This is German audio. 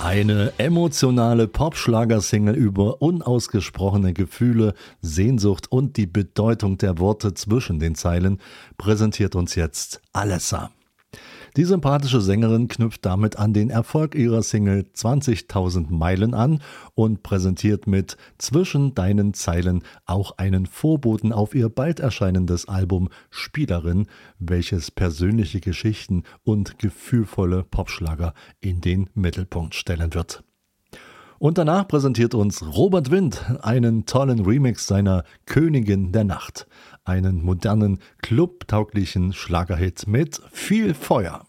Eine emotionale Pop-Schlagersingle über unausgesprochene Gefühle, Sehnsucht und die Bedeutung der Worte zwischen den Zeilen präsentiert uns jetzt Alessa. Die sympathische Sängerin knüpft damit an den Erfolg ihrer Single 20.000 Meilen an und präsentiert mit Zwischen deinen Zeilen auch einen Vorboten auf ihr bald erscheinendes Album Spielerin, welches persönliche Geschichten und gefühlvolle Popschlager in den Mittelpunkt stellen wird. Und danach präsentiert uns Robert Wind einen tollen Remix seiner Königin der Nacht. Einen modernen, clubtauglichen Schlagerhit mit viel Feuer.